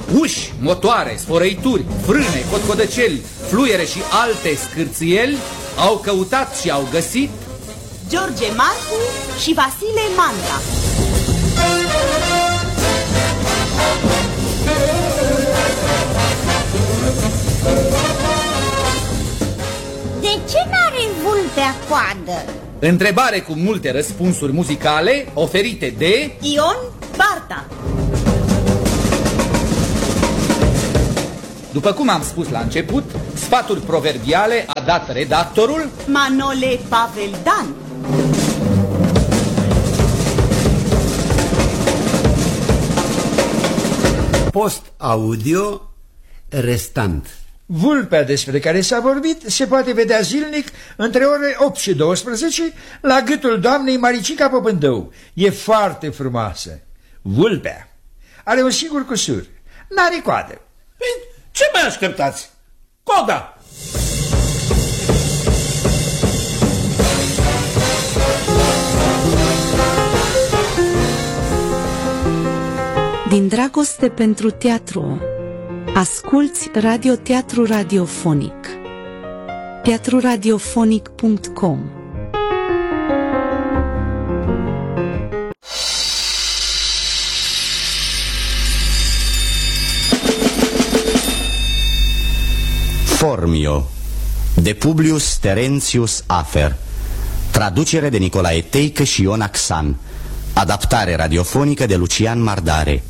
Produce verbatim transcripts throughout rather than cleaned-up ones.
Uși, motoare, sfărăituri, frâne, cotcodăceli, fluiere și alte scârțieli au căutat și au găsit George Marcu și Vasile Manda. De ce n-are vulpea coadă? Întrebare cu multe răspunsuri muzicale oferite de Ion Barta. După cum am spus la început, sfaturi proverbiale a dat redactorul Manole Paveldan. Post audio restant. Vulpea despre care s-a vorbit se poate vedea zilnic între ore opt și douăsprezece la gâtul doamnei Maricica Popândău. E foarte frumoasă. Vulpea are un singur cusur. N-are coadă. Ce mai așteptați? Coda! Din dragoste pentru teatru, asculți radioteatru radiofonic. teatru radiofonic punct com. Formio de Publius Terentius Afer. Traducere de Nicolae Teică și Ion Axan. Adaptare radiofonică de Lucian Mardare.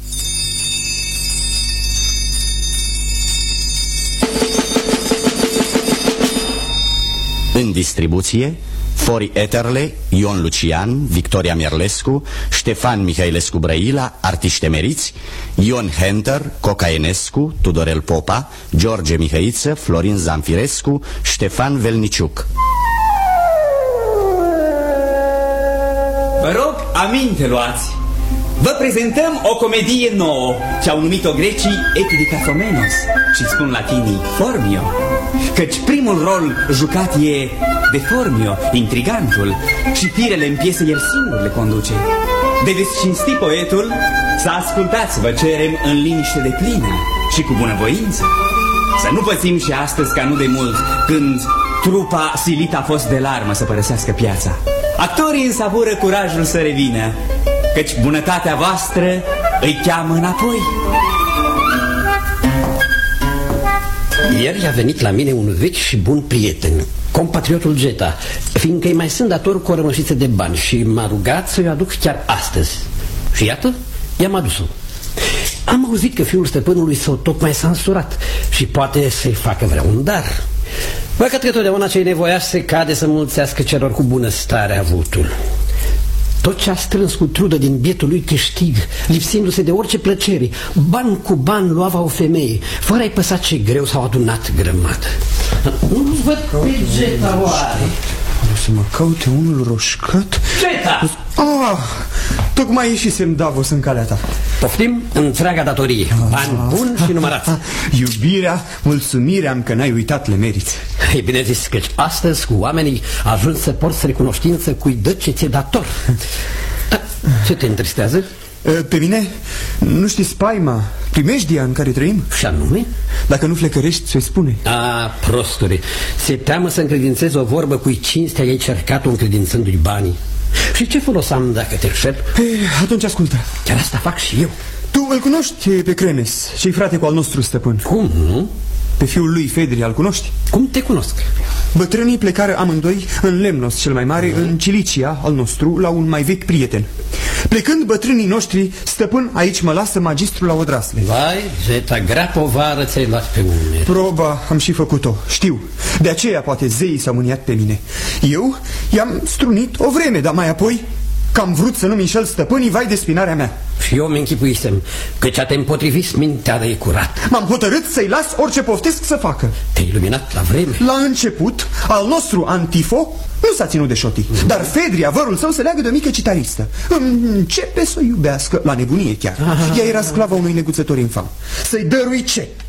În distribuție Fori Eterle, Ion Lucian, Victoria Mierlescu, Ștefan Mihailescu Brăila, artiști emeriți, Ion Henter, Coca Enescu, Tudorel Popa, George Mihăiță, Florin Zamfirescu, Ștefan Velniciuc. Vă rog, aminte luați. Vă prezentăm o comedie nouă, ce-au numit-o grecii Epidicathomenos și spun latinii Formio, căci primul rol jucat e de Formio, intrigantul, și firele în piesă el singur le conduce. De veți cinsti poetul, să ascultați, vă cerem, în liniște de plină și cu bunăvoință. Să nu pățim și astăzi ca nu de mult, când trupa silită a fost de larmă să părăsească piața. Actorii însavură curajul să revină, căci bunătatea voastră îi cheamă înapoi. Ieri a venit la mine un vechi și bun prieten, compatriotul Geta, fiindcă îi mai sunt dator cu o rămășiță de bani și m-a rugat să-i aduc chiar astăzi. Și iată, i-am adus-o. Am auzit că fiul stăpânului său tocmai s-a însurat și poate să-i facă vrea un dar. Bă, cred că totdeauna cei nevoiași se cade să mulțească celor cu bunăstare avutul. Tot ce a strâns cu trudă din bietul lui câștig, lipsindu-se de orice plăcere, ban cu ban luava o femeie, fără a-i păsa ce greu s-au adunat grămadă. Nu văd pe Geta oare. O să mă caute unul roșcat. Geta! Ah, tocmai ieșisem Davos în calea ta. Poftim întreaga datorie, bani buni și numărați. Iubirea, mulțumirea că n-ai uitat, le meriți. E bine zis, căci astăzi cu oamenii ajungi să porți recunoștință cui dă ce ți-e dator. Da, ce te întristează? Pe mine? Nu știi spaima, primejdia în care trăim? Și anume? Dacă nu flecărești, ți-o spune. A, prostule, se teamă să încredințezi o vorbă cui cinstea ei cercat-o încredințându-i banii. Și ce folos am dacă te înșel? Atunci ascultă. Chiar asta fac și eu. Tu îl cunoști pe Crenes, și frate cu al nostru stăpân. Cum, nu? Pe fiul lui Fedri, îl cunoști? Cum te cunosc? Bătrânii plecară amândoi în Lemnos cel mai mare, mm. în Cilicia al nostru, la un mai vechi prieten. Plecând bătrânii noștri, stăpân, aici mă lasă magistrul la odrasle. Vai, Geta, grea povară ți-ai luat pe umeri. Proba am și făcut-o, știu. De aceea poate zeii s-au mâniat pe mine. Eu i-am strunit o vreme, dar mai apoi, că am vrut să nu-mi înșel stăpânii, vai de spinarea mea. Și eu mi-închipuisem că ce-a te împotrivit mintea de curat. M-am hotărât să-i las orice poftesc să facă. Te-ai iluminat la vreme. La început, al nostru Antifo nu s-a ținut de șotii, mm. dar Fedri, avărul său, se leagă de o mică citaristă. Începe să o iubească, la nebunie chiar. Aha. Ea era sclava unui neguțător infam. Să-i dărui ce?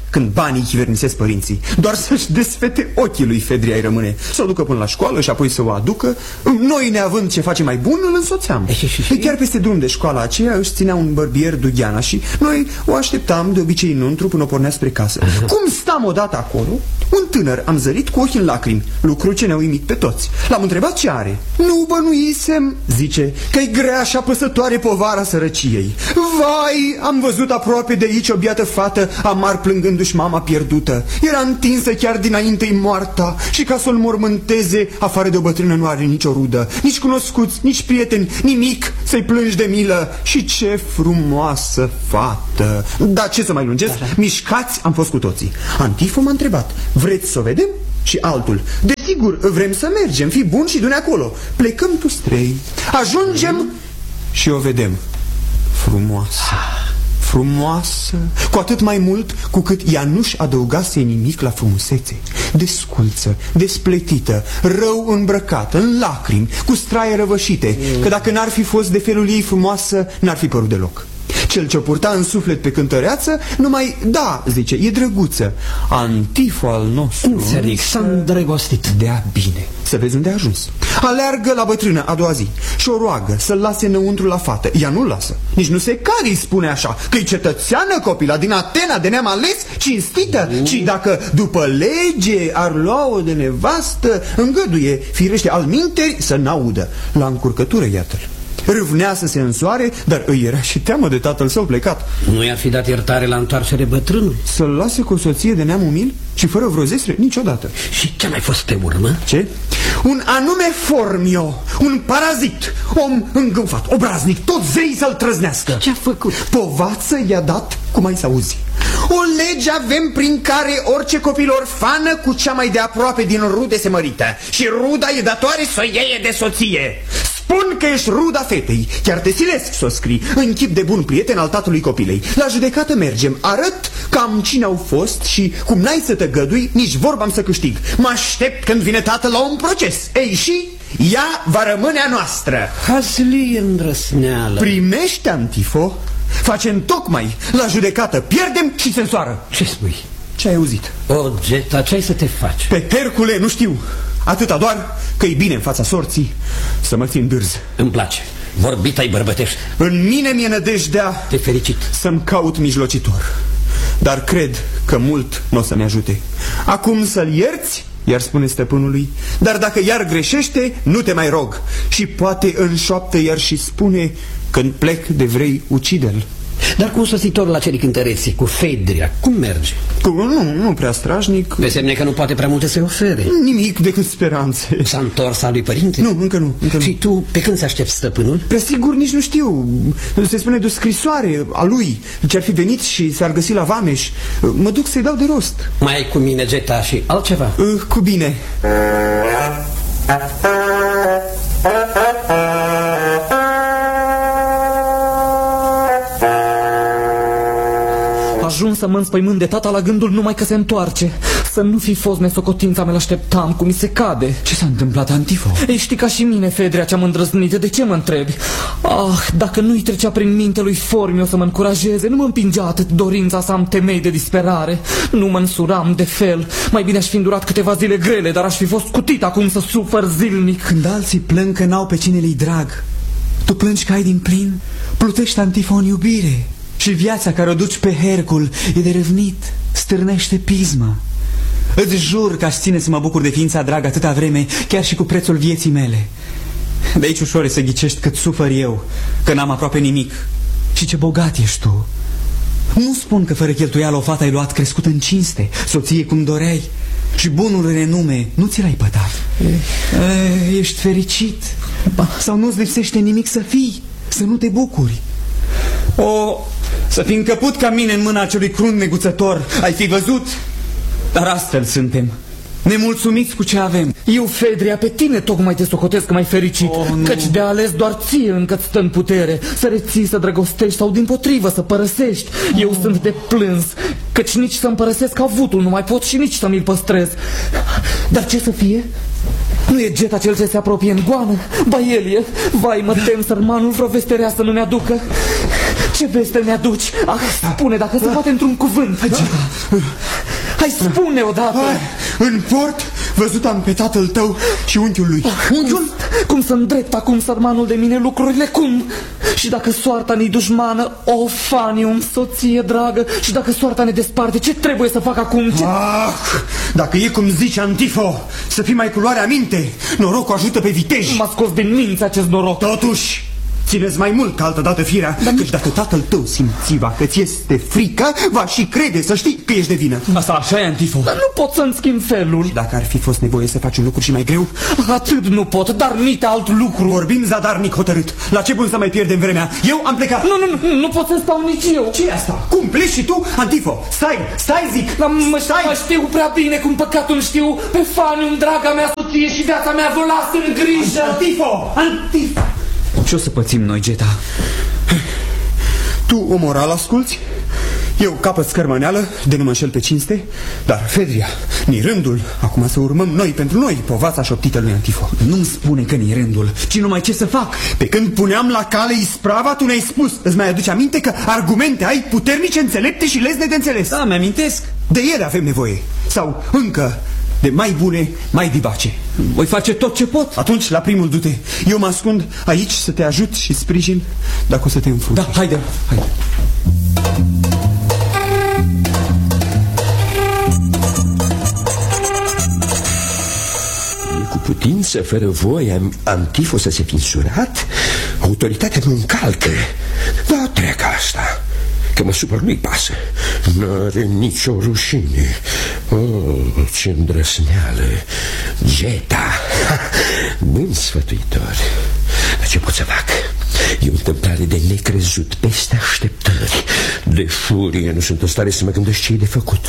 când banii chivernisesc părinții. Doar să-și desfete ochii lui Fedria îi rămâne. Să o ducă până la școală și apoi să o aducă. Noi, neavând ce face mai bun, îl însoțeam. E, chiar peste drum de școala aceea își ținea un bărbier Dugheana și noi o așteptam de obicei înăuntru până o pornea spre casă. uh-huh. Cum stam odată acolo, un tânăr am zărit cu ochii în lacrimi, lucru ce ne-a uimit pe toți. L-am întrebat ce are. Nu bănuisem, zice, că-i grea și apăsătoare povara sărăciei. Vai, am văzut aproape de aici o biată fată, amar plângându-și mama pierdută. Era întinsă chiar dinainte-i moarta și ca să-l mormânteze, afară de o bătrână nu are nicio rudă, nici cunoscuți, nici prieteni, nimic să-i plângi de milă. Și ce frumoasă fată. Dar ce să mai lungesc, da, da. Mișcați am fost cu toții. Antifo m-a întrebat, vreți să o vedem? Și altul, desigur, vrem să mergem, fii bun și du-ne acolo. Plecăm tu strei, ajungem mm. și o vedem. Frumoasă, frumoasă, cu atât mai mult cu cât ea nu-și adăugase nimic la frumusețe. Desculță, despletită, rău îmbrăcată, în lacrimi, cu straie răvășite, mm. că dacă n-ar fi fost de felul ei frumoasă, n-ar fi părut deloc. Cel ce-o purta în suflet pe cântăreață, numai, da, zice, e drăguță. Antifo al nostru Înțeleg, s-a îndrăgostit. Dea bine. Să vezi unde a ajuns. Aleargă la bătrână a doua zi și o roagă să-l lase înăuntru la fată. Ea nu-l lasă. Nici nu se care îi spune așa, că-i cetățeană copila din Atena, de neam ales, cinstită. uh. Și dacă după lege ar lua-o de nevastă, îngăduie, firește alminteri, să n-audă. La încurcătură, iată-l. Râvnea să se însoare, dar îi era și teamă de tatăl său plecat. Nu i-ar fi dat iertare la întoarcere bătrânul? Să-l lase cu o soție de neam umil și fără vreo zestre? Niciodată. Și ce mai fost pe urmă? Ce? Un anume Formio, un parazit, om îngânfat, obraznic, tot zei să-l trăznească. Ce-a făcut? Povață i-a dat, cum ai să auzi. O lege avem prin care orice copil orfană cu cea mai de aproape din rude se mărită și ruda e datoare să o iei de soție. Spun că ești ruda fetei, chiar te silesc să o scrii, în chip de bun prieten al tatălui copilei. La judecată mergem, arăt cam cine au fost și cum n-ai să te gădui, nici vorba am să câștig. Mă aștept când vine tatăl la un proces. Ei, și ea va rămâne a noastră. Hazlie îndrăsneală. Primește, Antifo, facem tocmai la judecată, pierdem și se însoară. Ce spui? Ce ai auzit? O, Geta, ce ai să te faci? Pe Hercule, nu știu. Atâta doar că-i bine în fața sorții să mă țin dârz. Îmi place. Vorbit ai bărbătești. În mine mi-e nădejdea Te fericit să-mi caut mijlocitor. Dar cred că mult nu o să-mi ajute. Acum să-l ierți, iar spune stăpânului, dar dacă iar greșește, nu te mai rog. Și poate în șoaptă iar și spune, când plec de vrei, ucide-l. Dar cu sositorul la cerii cântăreții, cu Fedria, cum merge? Cu, nu, nu prea strașnic. Pe semne că nu poate prea multe să-i ofere. Nimic decât speranțe. S-a întors al lui părinte? Nu, încă nu, încă nu. Și tu, pe când se aștepți stăpânul? Presigur nici nu știu. Se spune de o scrisoare a lui, ce-ar fi venit și s-ar găsi la Vameș. Mă duc să-i dau de rost. Mai ai cu mine, Geta, și altceva? Uh, cu bine. Ajuns să mă înspăimânt de tata la gândul numai că se întoarce. Să nu fi fost nesocotința mea, l-așteptam cum mi se cade. Ce s-a întâmplat, Antifo? Ei, știi ca și mine, Fedria, ce-am îndrăznit. De ce mă întrebi? Ah, dacă nu-i trecea prin minte lui Formio să mă încurajeze, nu mă împingea atât dorința să am temei de disperare. Nu mă însuram de fel. Mai bine aș fi îndurat câteva zile grele, dar aș fi fost cutit acum să sufăr zilnic. Când alții plâng că n-au pe cine le-i drag, tu plângi că ai din plin? Plutești, Antifo, în iubire. Și viața care o duci pe Hercul e de râvnit, stârnește pisma. Îți jur că aș ține să mă bucur de ființa dragă atâta vreme, chiar și cu prețul vieții mele. De aici ușor e să ghicești cât sufăr eu, că n-am aproape nimic. Și ce bogat ești tu. Nu spun că fără cheltuială o fată ai luat crescut în cinste, soție cum doreai, și bunul renume nu ți l-ai pătat. E, ești fericit? Sau nu-ți lipsește nimic să fii, să nu te bucuri? O, să fi încăput ca mine în mâna acelui crunt neguțător, ai fi văzut? Dar astfel suntem, nemulțumiți cu ce avem. Eu, Fedria, pe tine tocmai te socotesc mai fericit, oh, căci de ales doar ție încă-ți stă în putere să reții, să drăgostești sau dimpotrivă să părăsești. oh. Eu sunt de plâns, căci nici să-mi părăsesc avutul nu mai pot și nici să mi-l păstrez. Dar ce să fie? Nu e Geta cel ce se apropie în goană? Ba el e. Vai, mă tem, sărmanul, vreo veste rea să nu-mi aducă. Ce veste mi-aduci? Ah, spune, dacă se poate într-un cuvânt. Hai, Hai spune odată. Hai, în port văzut am pe tatăl tău și unchiul lui. Unchiul? Cum să îndrept acum sărmanul de mine lucrurile? Cum? Și dacă soarta ne-i dușmană, o, Fanium, soție dragă, și dacă soarta ne desparte, ce trebuie să fac acum? Ce... Ah, dacă e cum zice Antifo, să fii mai cu luarea minte, norocul ajută pe viteji. M-a scos din minți acest noroc. Totuși, țineți mai mult ca altădată firea, dar căci dacă tatăl tău simțiva că ți este frică, va și crede, să știi, că ești de vină. Asta așa e, Antifo. Dar nu pot să-mi schimb felul. Și dacă ar fi fost nevoie să faci un lucru și mai greu? Atât nu pot, dar nici alt lucru. Vorbim zadarnic hotărât. La ce bun să mai pierdem vremea? Eu am plecat. Nu, nu, nu, nu pot să stau nici eu. Ce e asta? Cum pleci și tu? Antifo, stai, stai zic. Dar mă, stai. Mă știu prea bine cum păcatul știu. Pe Fanium, draga mea soție, și viața mea vă las în grijă. Antifo, Antifo. Ce o să pățim noi, Geta? Tu o moral asculți? Eu capăt scărmăneală, de nu mă înșel pe cinste. Dar, Fedria, ni rândul acum să urmăm noi pentru noi povața șoptită lui Antifo. Nu-mi spune că ni rândul, ci numai ce să fac. Pe când puneam la cale isprava, tu ne-ai spus. Îți mai aduce aminte că argumente ai puternice, înțelepte și lesne de înțeles? Da, mi-amintesc. De ele avem nevoie. Sau încă de mai bune, mai dibace. Voi face tot ce pot. Atunci, la primul du-te. Eu mă ascund aici să te ajut și sprijin dacă o să te înfrunți. Da, haide, haide. E cu putință, fără voie, Antifo să se fi însurat? Autoritatea nu încalcă. Da, trec asta. Că mă supăr, nu-i pasă. N-are nicio rușine. Oh, ce îndrăsneală. Geta. Bun sfătuitor. Dar ce pot să fac? E o întâmplare de necrezut, peste așteptări. De furie nu sunt în stare să mă gândesc ce e de făcut.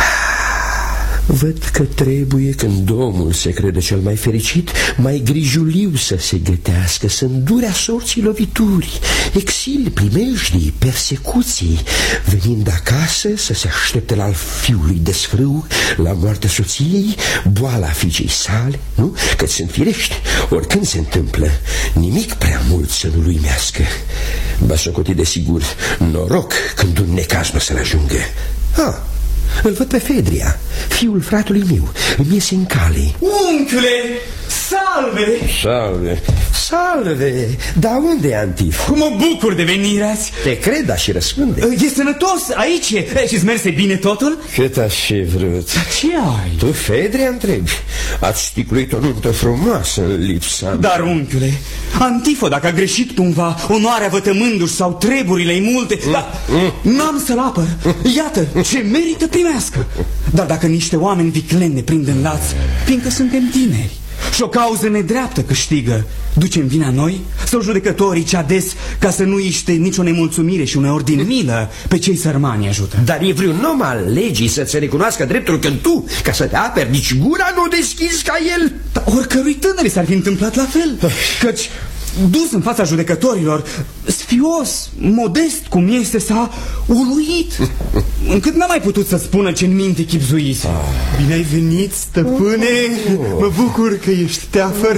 Văd că trebuie, când omul se crede cel mai fericit, mai grijuliu să se gătească, să îndure asorții lovituri, exil, primejdii, persecuții, venind acasă să se aștepte la fiului desfrâu, la moartea soției, boala fiicei sale, nu? Că sunt firești, oricând se întâmplă, nimic prea mult să nu-l uimească. Ba socoti de sigur, noroc când un necaz nu să-l ajungă. Ah, îl văd pe Fedria, fiul fratului meu. Îmi iese în cale. Unchiule, salve! Salve, salve! Dar unde e Antifo? Cum mă bucur de venirea-ți. Te cred, dar și răspunde. E sănătos, aici e. Și-ți merse bine totul? Cât aș fi vrut. Dar ce ai? Tu, Fedria, întrebi? Ați sticluit o nuntă frumoasă în lipsa mea. Dar, unchiule, Antifo, dacă a greșit cumva, onoarea vătămându-și sau treburile-i multe, mm, dar mm. n-am să-l apăr. Iată, ce merită primească. Dar dacă niște oameni vicleni ne prind în laț, fiindcă suntem tineri și o cauză nedreaptă câștigă, ducem vina noi sau judecătorii cea des, ca să nu iște nicio nemulțumire și uneori din milă pe cei sărmani ajută? Dar e vreun om al legii să-ți recunoască dreptul când tu, ca să te aperi, nici gura nu o deschizi ca el? Dar oricărui tânăr s-ar fi întâmplat la fel. Căci dus în fața judecătorilor, sfios, modest cum este, s-a uluit, încât n-a mai putut să spună ce-n minte chipzuit. Bine ai venit, stăpâne. Mă bucur că ești teafăr.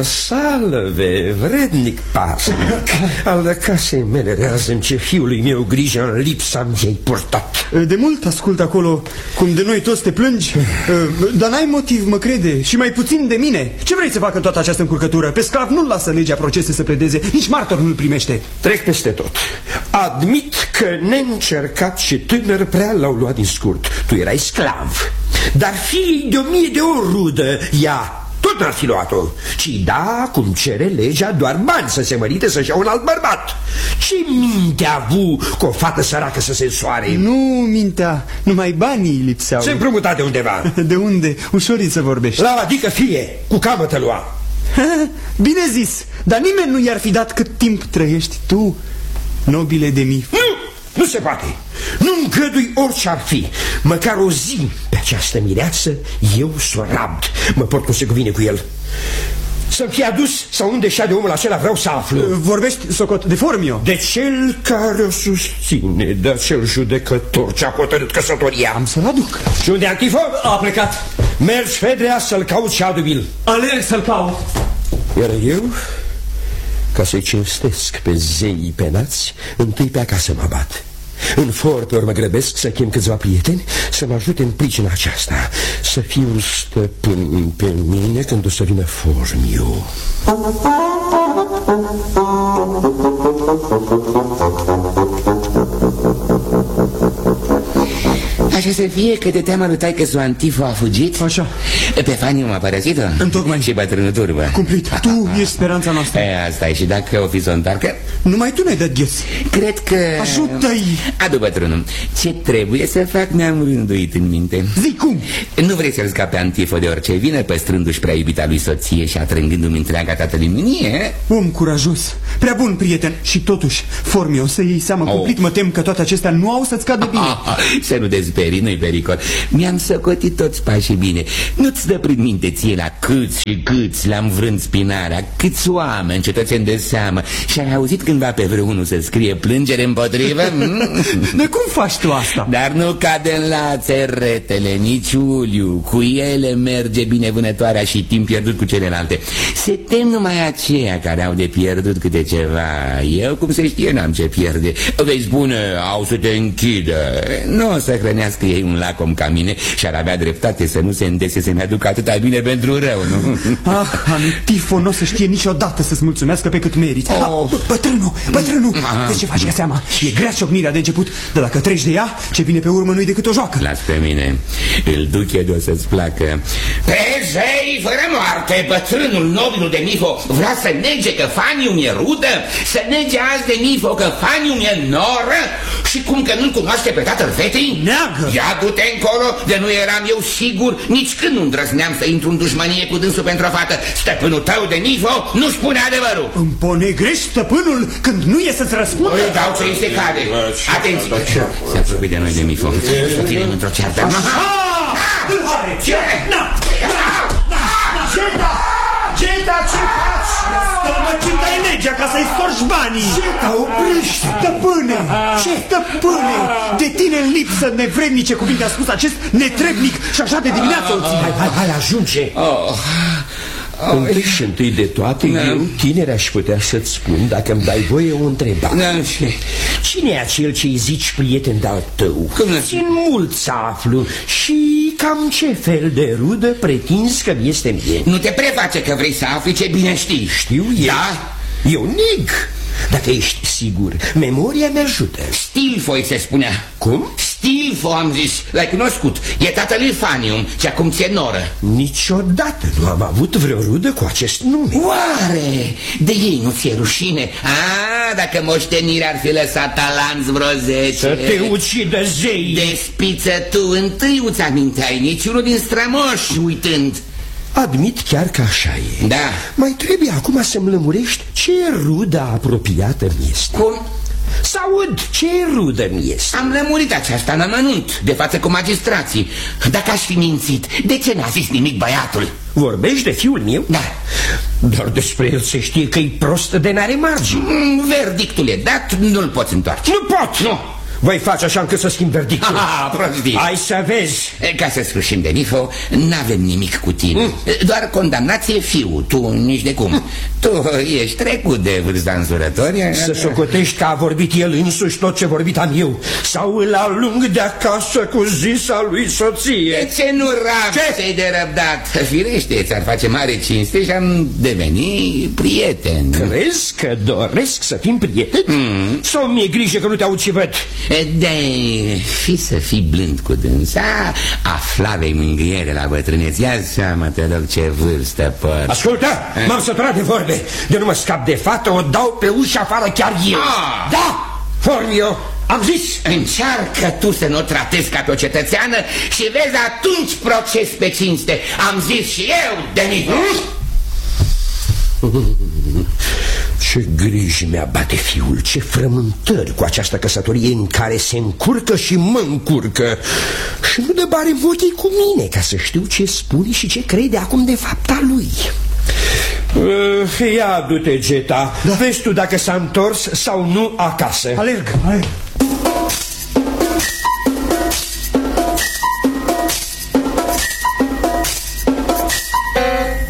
Salve, vrednic pasnic al casei mele, rează-mi ce fiului meu grijă în lipsa mi-ai purtat. De mult ascult acolo cum de noi toți te plângi, dar n-ai motiv, mă crede, și mai puțin de mine. Ce vrei să facă toată această încurcătură? Pe sclav nu-l lasă legea procese să pledeze, nici martor nu-l primește. Trec peste tot. Admit că neîncercat și tânăr prea l-au luat din scurt. Tu erai sclav, dar fiii de o mie de ori rudă, ea tot n-ar fi luat-o. Ci da, cum cere legea, doar bani să se mărite, să-și iau un alt bărbat. Ce minte a avut cu o fată săracă să se însoare? Nu mintea, numai banii lipseau. Se împrumuta de undeva. De unde? Ușorit să vorbești. La adică fie, cu camă te lua. Bine zis, dar nimeni nu i-ar fi dat cât timp trăiești tu, nobile de mii. Nu, nu se poate. Nu îngădui orice ar fi. Măcar o zi pe această mireasă eu s-o rabd. Mă port cum se cuvine cu el. Să-mi fie adus sau unde șa de omul acela vreau să aflu. Vorbești, socot, de Formio? De cel care o susține, de acel judecător ce a hotărât căsătoria. Am să-l aduc. Și unde Antifo? A plecat. Mergi, Fedrea, să-l caut și adu-mi-l. Alerg să-l caut. Iar eu, Ca să-i cinstesc pe zeii penați, întâi pe acasă mă abat. În for, pe urmă grăbesc să chem câțiva prieteni să mă ajute în pricina aceasta, să fiu stăpân pe mine când o să vină Formiu. Așa să fie că de teama lui taică-su Antifo a fugit. Așa. Pe Faniu m-a părăsit-o. Întocmai. Și bătrânul turbă. Cumplit. Tu ești speranța noastră. E, asta e, și dacă o fi să o întoarcă? Numai tu ne-ai dat gheț. Cred că... Ajută-i. Adu, bătrânul. Ce trebuie să fac mi-am rânduit în minte. Zic cum? Nu vrei să-l scape Antifo de orice vină, păstrându-și prea iubita lui soție și atrângându-mi întreaga tatălui mânie? Om curajos, prea bun prieten. Și totuși, Formio, să iei seama oh. cumplit, mă tem că toate acestea nu au să-ți cadă bine. Ah, să nu desperi, nu-i pericol. Mi-am socotit toți pașii bine. Nu-ți dă prin minte ție la câți și câți l-am vrând spinarea, câți oameni, cetățeni de seamă. Și ai auzit cândva pe vreunul să scrie plângere împotrivă? De cum faci tu asta? Dar nu cade în lațe retele, nici uliu. Cu ele merge bine vânătoarea și timp pierdut cu celelalte. Se tem numai aceia care au de pierdut câte ceva. Eu, cum se știe, n-am ce pierde. Vei spune, au să te închidă. Nu o să hrănească ei un lacom ca mine și ar avea dreptate să nu se îndese să-mi aducă atâta bine pentru rău, nu? Ah, Antifo nu o să știe niciodată să-ți mulțumesc pe cât meriți. Oh. Bătrânul, bătrânul, ah. de ce faci ea seama? E grea ciocnirea de început, dar dacă treci de ea, ce vine pe urmă nu-i decât o joacă. Las pe mine, îl duc eu de o să-ți placă. Pe zei fără moarte, bătrânul nobilul de Mifo vrea să nege că Faniu mi-e rudă, să nege azi de Mifo că Faniu mi-e noră și cum că nu-l cunoaște pe tatăl fetei? Neagă! Ia du-te încolo, de nu eram eu sigur, nici când nu îndrăzneam să intru în dușmănie cu dânsul pentru o fată. Stăpânul tău de Mifo nu spune adevărul. Îmi ponegrești stăpânul când nu e să-ți răspundă? Îi dau ce îi se cade. Atenție! Se apropie de noi de Mifo. Să ținem într-o ceartă. Ce? Geta! Geta, ce faci? Stămăcinta e legea ca să-i storci banii. Geta, oprește! Stăpâne! Ce stăpâne? De tine în lipsă nevrednice cuvinte a spus acest netrebnic și așa de dimineață o ține. Hai, hai, hai, ajunge! Oh. Întâi și întâi de toate, da. eu, tinere, aș putea să-ți spun, dacă îmi dai voie, o întrebare. Da. Cine e acel ce-i zici prieten de-al tău? Țin mult să aflu și cam ce fel de rudă pretinzi că este mie. Nu te preface că vrei să afli, ce bine știi. Știu eu. Da? Eu nig. Dacă ești sigur, memoria mi-ajută. Stilfoi se spunea. Cum? Stilfo, am zis, l-ai cunoscut. E tatăl lui Fanium, și acum ți-e noră. Niciodată nu am avut vreo rudă cu acest nume. Oare? De ei nu ți-e rușine? A, dacă moștenirea ar fi lăsat talanți vreo zece. Să te ucidă zei. De spiță tu, întâi îți aminteai, niciunul din strămoși uitând. Admit chiar că așa e. Da. Mai trebuie acum să-mi lămurești ce rudă apropiată mi este. Cum? Să aud ce rudă mi este. Am lămurit aceasta în amănunt, de față cu magistrații. Dacă aș fi mințit, de ce n-a zis nimic băiatul? Vorbești de fiul meu? Da. Doar despre el se știe că e prost de n-are margine. Verdictul e dat, nu-l poți întoarce. Nu pot! Nu! Voi face așa încât să schimb verdictul. Ah, prostii. Hai să vezi. Ca să sfârșim de Mifo, n-avem nimic cu tine. mm. Doar condamnație fiu, tu nici de cum. Tu ești trecut de vârsta însurătorie. Să socotești că a vorbit el însuși tot ce vorbit am eu. Sau îl alung de acasă cu zisa lui soție. De ce nu rapsei de răbdat? Firește, ți-ar face mare cinste și am deveni prieten. Crezi că doresc să fim prieteni? mm. Sau mi-e grijă că nu te aud și văd? De fi să fii blând cu dânsa, afla-vei mângâiere la bătrânețe. Ia seama, te rog, ce vârstă păr. Ascultă, m-am săturat de vorbe. De nu mă scap de fată, o dau pe ușa afară chiar eu. ah. Da, Formio, am zis. Încearcă tu să nu o tratezi ca pe o cetățeană și vezi atunci proces pe cinste. Am zis și eu, Denis. Ce griji mi-a bate fiul, ce frământări cu această căsătorie în care se încurcă și mă încurcă. Și nu de bare ochii cu mine ca să știu ce spune și ce crede acum de fapta lui. uh, Ia du-te, Geta, da. Vezi tu dacă s-a întors sau nu acasă. Alerg, alerg. De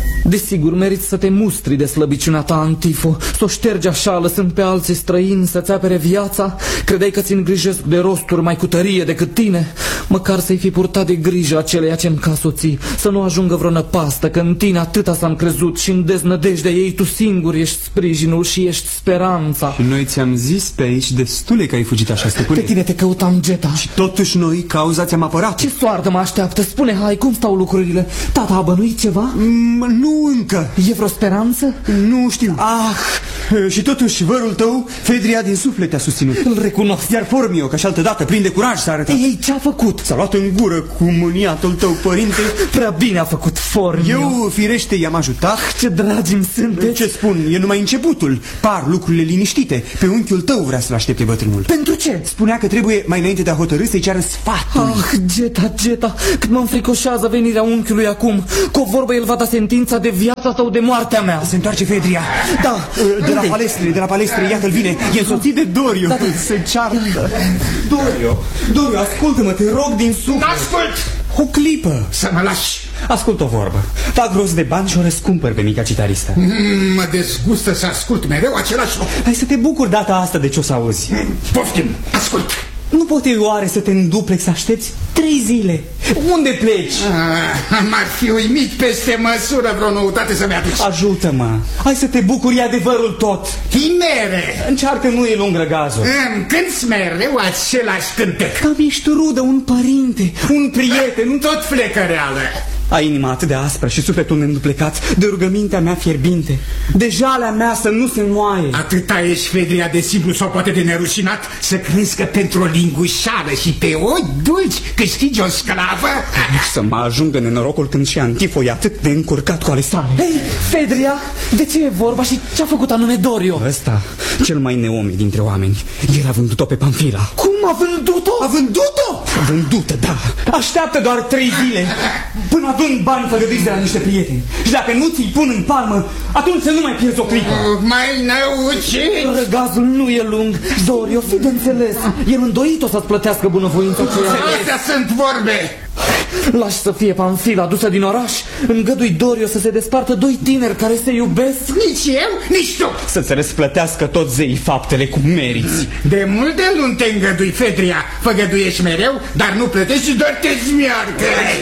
Desigur, meriți să te mustri de slăbiciunea ta, Antifo, să o ștergi așa, lăsând pe alții străini să-ți apere viața. Credeai că ți îngrijesc de rosturi mai cu tărie decât tine? Măcar să-i fi purtat de grijă aceleia ce-mi ca soții, să nu ajungă vreo năpastă, că în tine atâta s-am crezut și în deznădejdea ei tu singur ești sprijinul și ești speranța. Și noi ți-am zis pe aici destule că ai fugit așa, stăpâne. Pe tine te căutam, Geta. Și totuși noi, cauza ți-am apărat. Ce soartă mă așteaptă? Spune, hai, cum stau lucrurile? Tata a bănuit ceva? Mm, nu încă. E vreo speranță? Nu știu. Ah, și totuși vărul tău, Fedria, din suflet te-a susținut. Îl recunosc. Iar Formio, că și altă dată, plin de curaj s-a arătat. Ei, ce-a făcut? S-a luat în gură cu mâniatul tău, părinte. Prea bine a făcut Formio. Eu, firește, i-am ajutat. Ce dragi-mi sunteți. Ce spun, e numai începutul. Par lucrurile liniștite. Pe unchiul tău vrea să-l aștepte bătrânul. Pentru ce? Spunea că trebuie, mai înainte de a hotărâ, să-i ceară sfatul. Ah, Geta, Geta, cât mă înfricoșează venirea unchiului acum. Cu o vorbă el va da sentința de viața sau de moartea mea. Se întoarce Fedria. Da. De la palestre, de la palestre, iată-l vine. E însoțit de Dorio. Da, da. Se ceartă. Dorio, Dorio, ascultă-mă, te rog din suflet. Ascult! O clipă. Să mă lași. Ascult o vorbă. Fac rost de bani și o răscumpăr pe mica citaristă. Mm, mă dezgustă să ascult mereu același lucru. Hai să te bucuri data asta de ce o să auzi. Poftim, ascult. Nu poate oare să te înduplex să aștepți trei zile? Unde pleci? Ah, m-ar fi uimit peste măsură vreo noutate să-mi aduci. Ajută-mă. Hai să te bucuri, e adevărul tot. Timere. Încearcă, nu e lung răgazul. Îmi cânti mereu același cântec. Cam ești rudă, un părinte, un prieten. Tot flecăreală. Ai inima atât de aspră și sufletul neînduplecat de rugămintea mea fierbinte, de jalea mea să nu se înmoaie. Atâta ești, Fedria, de simplu sau poate de nerușinat să crezi că pentru o lingușală și pe ochi dulci câștigi o sclavă? Să mă ajungă nenorocul când și Antifo e atât de încurcat cu ale sale. Hei, Fedria, de ce e vorba și ce-a făcut anume Dorio? Ăsta, cel mai neomit dintre oameni, el a vândut-o pe Panfila. Cum a vândut-o? A vândut-o? Vândută, da. Așteaptă doar trei zile până adun bani făgăduiți de la niște prieteni. Și dacă nu ți-i pun în palmă, atunci să nu mai pierzi o clipă. Uh, mai năucit! Răgazul nu e lung. Dorio, fi de înțeles. El îndoit o să-ți plătească bunăvoința aceea. Astea sunt vorbe! Lași să fie Panfila adusă din oraș. Îngădui Dorio să se despartă doi tineri care se iubesc. Nici eu, nici tu. Să-ți răsplătească tot zeii faptele cum meriți. De multe luni te îngădui, Fedria. Făgăduiești mereu, dar nu plătești și doar te zmiarcă.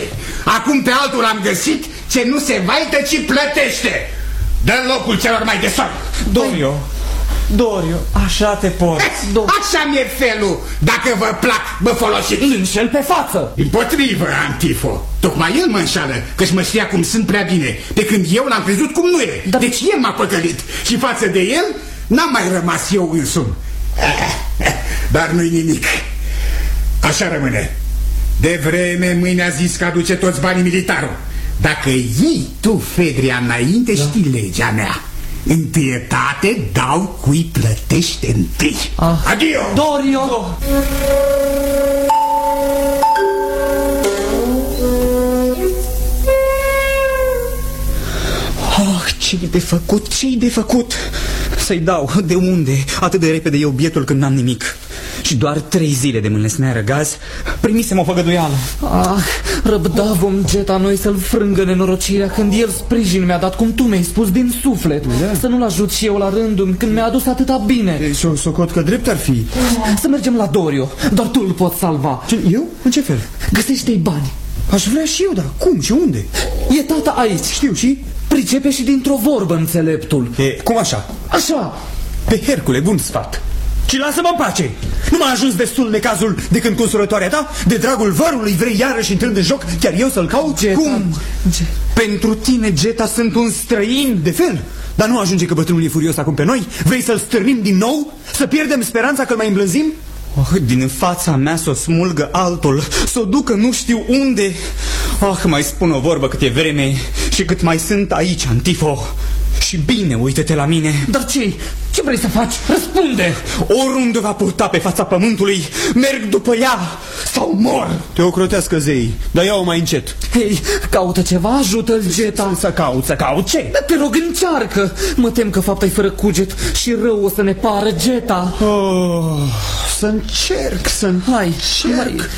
Acum pe altul am găsit ce nu se vaită, ci plătește. Dă locul celor mai de sol. Dorio, Dorio, așa te poți. Așa mi-e felul. Dacă vă plac, vă folosiți. Îl înșel pe față. Împotrivă, Antifo. Tocmai el mă înșală, că-și mă știa cum sunt prea bine, pe când eu l-am crezut cum nu e. Dar... Deci el m-a păcălit și față de el n-am mai rămas eu însumi. Dar nu-i nimic. Așa rămâne. De vreme mâine a zis că aduce toți banii militarul. Dacă iei tu, Fedria, înainte, da. Știi legea mea. Întâietate dau cui plătește întâi. Ah. Adio! Dorio! Oh, ce-i de făcut, ce-i de făcut? Să-i dau, de unde? Atât de repede e obietul când n-am nimic. Și doar trei zile de mânlesnea răgaz primisem o făgăduială. Ah, răbda vom, Geta, noi să-l frângă nenorocirea când el sprijin mi-a dat, cum tu mi-ai spus, din suflet. Da. Să nu-l ajut și eu la rândul când mi-a adus atâta bine. Și o socot că drept ar fi. Să mergem la Dorio, doar tu îl poți salva. Ce, eu? În ce fel? Găsește-i bani. Aș vrea și eu, dar cum și unde? E tata aici. Știu și? Pricepe și dintr-o vorbă înțeleptul. E, cum așa? Așa. Pe Hercule, bun sfat. Și lasă-mă în pace. Nu m-a ajuns destul de cazul de când consurătoarea ta, de dragul vărului, vrei iarăși intrând în joc, chiar eu să-l caut? Geta. Cum? Ge Pentru tine, Geta, sunt un străin? De fel. Dar nu ajunge că bătrânul e furios acum pe noi? Vrei să-l stârnim din nou? Să pierdem speranța că-l mai îmblânzim? Oh, din fața mea să o smulgă altul, să o ducă nu știu unde. Ah, mai spun o vorbă cât e vreme și cât mai sunt aici, Antifo. Și bine, uită-te la mine. Dar ce? Ce vrei să faci? Răspunde! Oriunde va purta pe fața pământului, merg după ea sau mor. Te ocrotească zeii, dar ia-o mai încet. Hei, caută ceva, ajută-l, Geta. Să caut, să caut ce? Dar te rog, încearcă. Mă tem că fapta-i fără cuget și rău o să ne pară, Geta. Oh, să încerc, să Hai, încerc.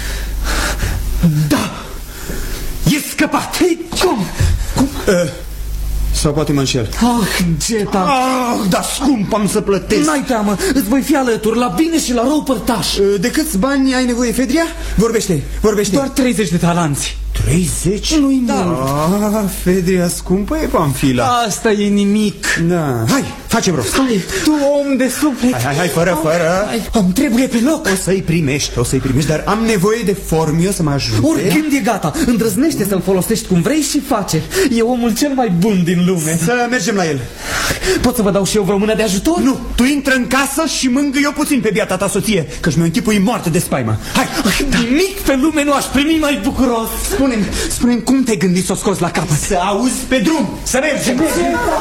Da! E scăpat! Hei, cum? Cum? Uh, Sau poate mă înșel. Ah, Geta! Ah, dar scump am să plătesc. N-ai teamă, îți voi fi alături, la bine și la rău părtaș. De câți bani ai nevoie, Fedria? Vorbește, vorbește. Doar treizeci de talanți. treizeci? Nu-i mult. Ah, Fedria scumpă e Pamfila. Asta e nimic. Da, hai, face rost. Hai, tu om de suflet. Hai, hai, hai, fără, fără. Îmi trebuie pe loc. O să-i primești, o să-i primești, dar am nevoie de Formio să mă ajute. Oricând e gata, îndrăznește să-l folosești cum vrei și face. E omul cel mai bun din lume. Să mergem la el. Pot să vă dau și eu vreo mână de ajutor? Nu, tu intră în casă și mângâi eu puțin pe biata ta soție, căci mi-o închipui moarte de spaimă. Hai! Nimic pe lume nu aș primi mai bucuros. Spune-mi, spune-mi cum te-ai gândit să o scoți la capăt? Să auzi pe drum, să mergem!